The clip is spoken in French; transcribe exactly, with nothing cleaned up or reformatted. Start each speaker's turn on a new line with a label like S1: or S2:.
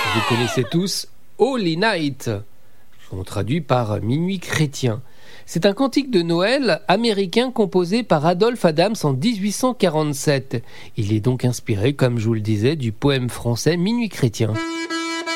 S1: Vous connaissez tous Holy Night, on traduit par Minuit chrétien. C'est un cantique de Noël américain composé par Adolphe Adams en dix-huit cent quarante-sept. Il est donc inspiré, comme je vous le disais, du poème français Minuit chrétien.